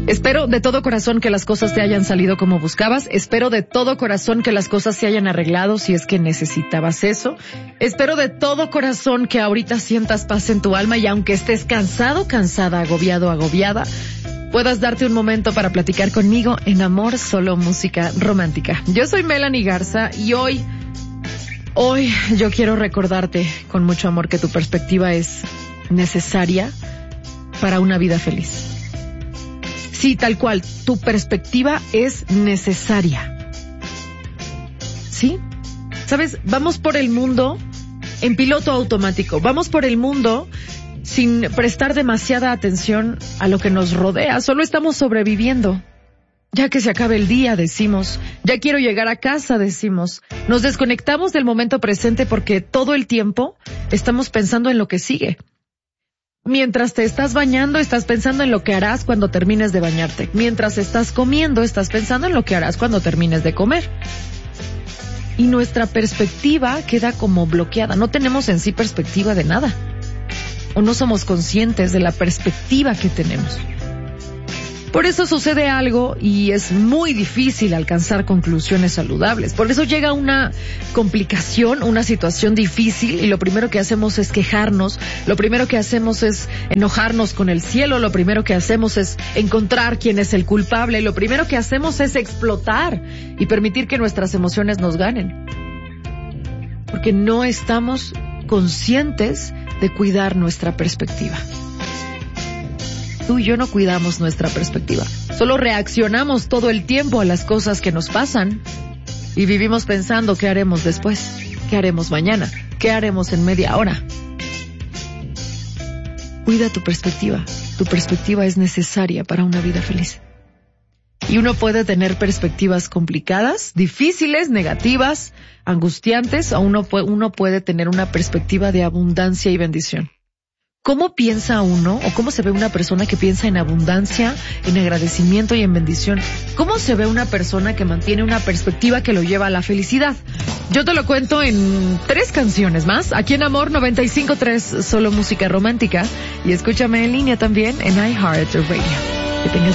Espero de todo corazón que las cosas te hayan salido como buscabas. Espero de todo corazón que las cosas se hayan arreglado si es que necesitabas eso. Espero de todo corazón que ahorita sientas paz en tu alma y aunque estés cansado, cansada, agobiado, agobiada, puedas darte un momento para platicar conmigo en Amor, Solo Música Romántica. Yo soy Melanie Garza y hoy yo quiero recordarte con mucho amor que tu perspectiva es necesaria para una vida feliz. Sí, tal cual, tu perspectiva es necesaria. ¿Sí? ¿Sabes? Vamos por el mundo en piloto automático. Vamos por el mundo sin prestar demasiada atención a lo que nos rodea. Solo estamos sobreviviendo. Ya que se acabe el día, decimos. Ya quiero llegar a casa, decimos. Nos desconectamos del momento presente porque todo el tiempo estamos pensando en lo que sigue. Mientras te estás bañando, estás pensando en lo que harás cuando termines de bañarte. Mientras estás comiendo, estás pensando en lo que harás cuando termines de comer. Y nuestra perspectiva queda como bloqueada. No tenemos en sí perspectiva de nada. O no somos conscientes de la perspectiva que tenemos. Por eso sucede algo y es muy difícil alcanzar conclusiones saludables. Por eso llega una complicación, una situación difícil y lo primero que hacemos es quejarnos, lo primero que hacemos es enojarnos con el cielo, lo primero que hacemos es encontrar quién es el culpable, lo primero que hacemos es explotar y permitir que nuestras emociones nos ganen. Porque no estamos conscientes de cuidar nuestra perspectiva. Tú y yo no cuidamos nuestra perspectiva. Solo reaccionamos todo el tiempo a las cosas que nos pasan y vivimos pensando qué haremos después, qué haremos mañana, qué haremos en media hora. Cuida tu perspectiva. Tu perspectiva es necesaria para una vida feliz. Y uno puede tener perspectivas complicadas, difíciles, negativas, angustiantes, o uno puede tener una perspectiva de abundancia y bendición. ¿Cómo piensa uno o cómo se ve una persona que piensa en abundancia, en agradecimiento y en bendición? ¿Cómo se ve una persona que mantiene una perspectiva que lo lleva a la felicidad? Yo te lo cuento en 3 canciones más, aquí en Amor 95.3, solo música romántica, y escúchame en línea también en iHeartRadio. Que tengas